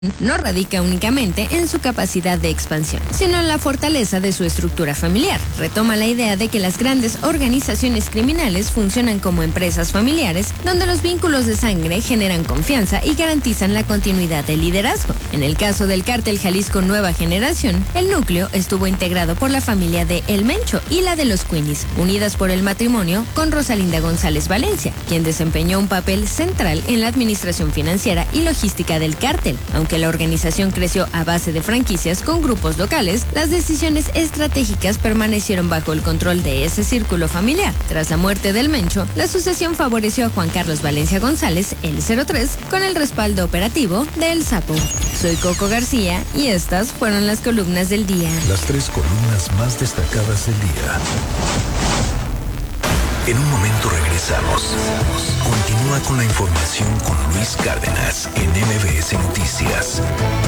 no radica únicamente en su capacidad de expansión, sino en la fortaleza de su estructura familiar. Retoma la idea de que las grandes organizaciones criminales funcionan como empresas familiares, donde los vínculos de sangre generan confianza y garantizan la continuidad del liderazgo. En el caso del Cártel Jalisco Nueva Generación, el núcleo estuvo integrado por la familia de El Mencho y la de los Queenies, unidas por el matrimonio con Rosalinda González Valencia, quien desempeñó un papel central en la administración financiera y logística del cártel. Aunque la organización creció a base de franquicias con grupos locales, las decisiones estratégicas permanecieron bajo el control de ese círculo familiar. Tras la muerte del Mencho, la sucesión favoreció a Juan Carlos Valencia González, el 03, con el respaldo operativo de El Sapo. Soy Coco García y estas fueron las columnas del día. Las 3 columnas más destacadas del día. En un momento regresamos. Continúa con la información con Luis Cárdenas en MBS Noticias.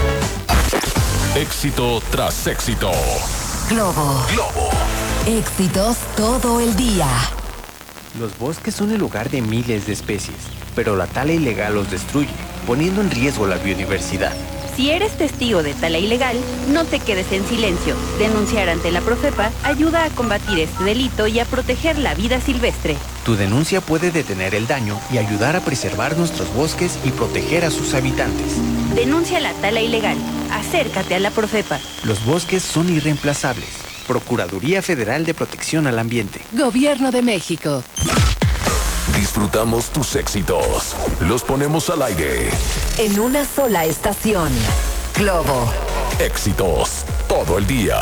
Éxito tras éxito. Globo. Éxitos todo el día. Los bosques son el hogar de miles de especies, pero la tala ilegal los destruye, poniendo en riesgo la biodiversidad. Si eres testigo de tala ilegal, no te quedes en silencio. Denunciar ante la Profepa ayuda a combatir este delito y a proteger la vida silvestre. Tu denuncia puede detener el daño y ayudar a preservar nuestros bosques y proteger a sus habitantes. Denuncia la tala ilegal. Acércate a la Profepa. Los bosques son irreemplazables. Procuraduría Federal de Protección al Ambiente. Gobierno de México. Disfrutamos tus éxitos. Los ponemos al aire. En una sola estación. Globo. Éxitos todo el día.